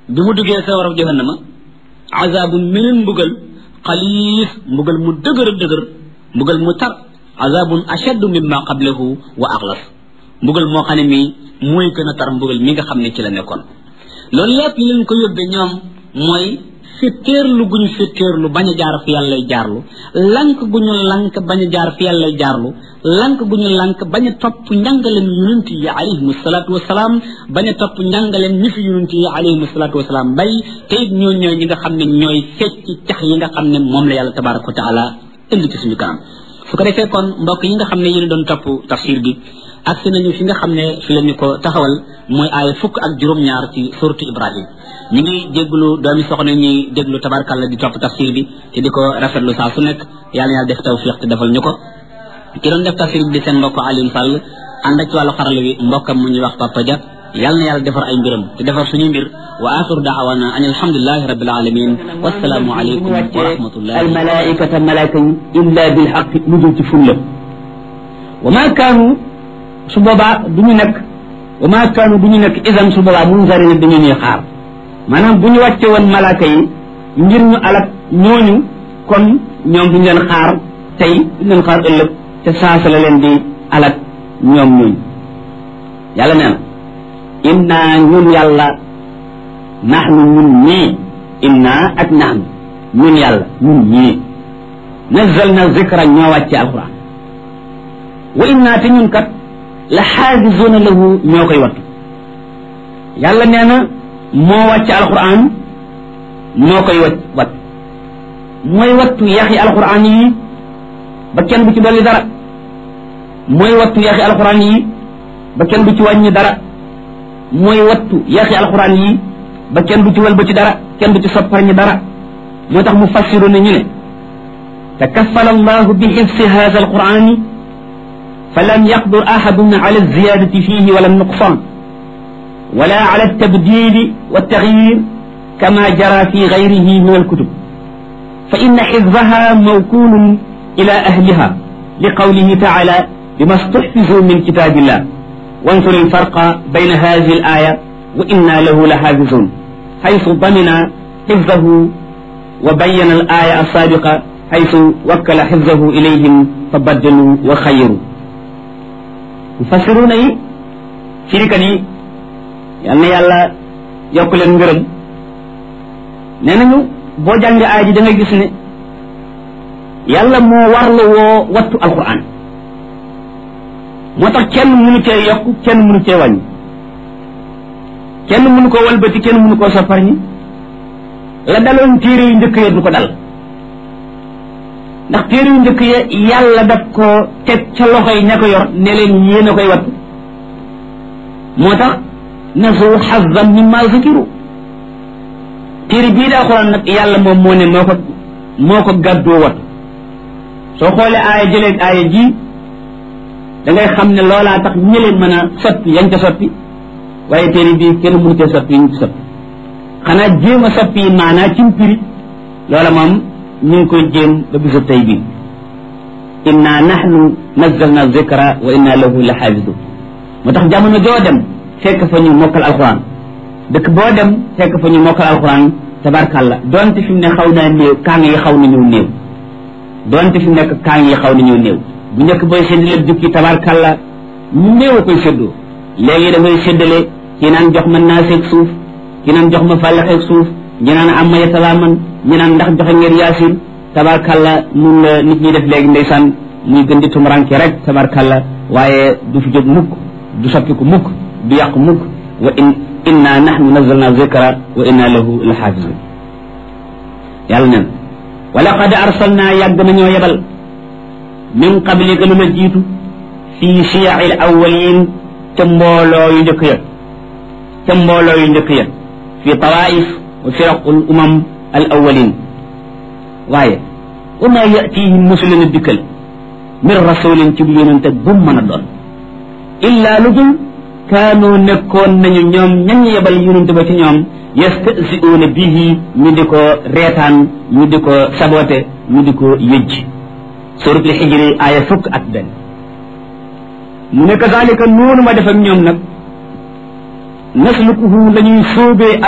bi mu duggee sa warab jahannama azabun meneen mbugal xaliis mbugal mu dëgër dëgër mbugal mu tar azabun ashaddu mimma qablahu wa axlas mbugal moo xam ne mii mooy gën a tar mbugal mi nga xam ne ci la nekkoon loolu lépp li leen ko yóbbee ñoom mooy fitteerlu gu ñu fitteerlu bañ a jaar fi yàlla lay jaarlu lank gu ñu lank bañ a jaar fi yàlla lay jaarlu lank gu ñu lank bañ a topp njàngaleen yonent yi alayhimu salaatu wasalaam bañ a topp njàngaleen ñi fi yonent yi alayhimu salaatu wasalaam bay te it ñoo ñooy ñi nga xam ne ñooy fecc cax yi nga xam ne moom la yàlla tabaraka wa taala indi ci suñu kanam su ko defee kon mbokk yi nga xam ne yéen doon topp tafsir bi agsi nañu fi nga xam ne fi la ñu ko taxawal mooy aaya fukk ak juróom-ñaar ci suratu Ibrahim ñu ngi déglu doomi soxna ñuy déglu tabarkàlla di topp tafsir bi te di ko rafetlu saa su nekk yàlla yàlla def tawfiq te defal ñu ko ki doon def tafsir bi di seen mbokk Alioune Sall ànd ak ci wàllu xarala bi mbokkam mu ñuy wax Papa Dia yàlla na yàlla defar ay mbiram te defar suñuy mbir wa axiru daawana an alhamdulilahi rabbil alamin wasalaamu aleykum wa rahmatullahi al malaikata malaaka yi illa bil haqq lu dul ci fulla wa ma kaanu su boobaa du ñu nekk wa ma kaanu du ñu nekk idan su boobaa munzarina dañu ñuy xaar maanaam bu ñu wàcce woon malaaka yi ngir ñu alak ñooñu kon ñoom duñu leen xaar tey duñu leen xaar ëllëg te saasa la leen di alak ñoom ñooñu yàlla nee na inna ñun yàlla naxnu ñun ñii inna ak naxnu ñun yàlla ñun ñii nazzalna zikra ñoo wàcce alquran wa inna te ñun kat la xaafisuuna lahu ñoo koy wattu yàlla nee na moo wàcce alquran moo koy wattu mooy wattu yaxi alquran yi ba kenn bu ci dolli dara mooy wattu yaxi alquran yi ba kenn du ci wàññi dara mooy wattu yaxi alquran yi ba kenn du ci wëlbati dara kenn du ci sopparñi dara moo tax mu fassiru ne ñu ne takaffala allahu bi xifsi hada alqurani فلم يقدر أحد على الزيادة فيه ولا النقصان ولا على التبديل والتغيير كما جرى في غيره من الكتب فإن حفظها موكول إلى أهلها لقوله تعالى بما استحفظوا من كتاب الله وانظر الفرق بين هذه الآية وإنا له لحافظون حيث ضمن حفظه وبين الآية السابقة حيث وكل حفظه إليهم فبدلوا وخيروا mufassiruna yi firikat yi yal na yàlla yokk leen ngërëm nee nañu boo jàngee aaya ji da ngay gis ne yàlla moo warla woo wattu alquran moo tax kenn mënu cee yokk kenn mënu cee wàññi kenn mënu koo walbati kenn mënu koo sopparñi la daloon téere yu njëkk ya du ko dal ndax téere yu njëkk ya yàlla daf ko teg ca loxo yi ña ko yor ne leen yéen a koy wattu moo tax nasu xazan mimma zikiru téere bii daa alxuraan nag yàlla moom moo ne moo ko gàddoo wattu soo xoolee aaya jëleeg aaya ji da ngay xam ne loolaa tax ñëleen mën a soppi yañ ca soppi waaye téere bii kenn mënu cee soppi ñu ci soppi xanaa jéem a soppi maanaa ci mpiri loola moom ñu ngi koy jéem ba bisu tey bi inna nahnu nazzalna zikra wa inna lahu la xaafidun moo tax jamono joo dem fekk fa ñu mokkal alquran dëkk boo dem fekk fa ñu mokkal alquran tabarkàlla donte fi mu ne xaw naa néew kaang yi xaw nañu néew donte fi mu nekk kaang yi xaw nañu néew bu njëkk booy séddale jukki tabarkàlla ñu néew a koy séddoo léegi dafay séddale kii naan jox ma naaseeg suuf kii naan jox ma fàllaxeeg suuf ñi naan am ma yatalaaman ñi naan ndax joxe ngeen yaasin tabarkàlla mun la nit ñi def léegi ndeysaan muy gën di tumuranke rek tabarkàlla waaye du fi jóg mukk du soppiku mukk du yàqu mukk wa inna nahnu nazzalna zikra wa inna lahu la xaafizun yàlla nen wa laqad arsalna yàgg nañoo yebal min qablika lu la jiitu fii shiya'i al awwalin ca mbooloo yu njëkk ya fi tawaif wa firaqul umam al awwalin waaye wa ma yatihim musulina dikkal min rasulin ci bu yonente bu mën a doon illa lu dul kaanoo nekkoon nañu ñoom ñañ yebal yonente ba ci ñoom yastasiuuna bihi ñu di ko reetaan ñu di ko sabote ñu di ko yëjj suratul xijri aaya 1 mu ne kazalika noonu ma def ak ñoom nag naslukuhu lañuy sóobee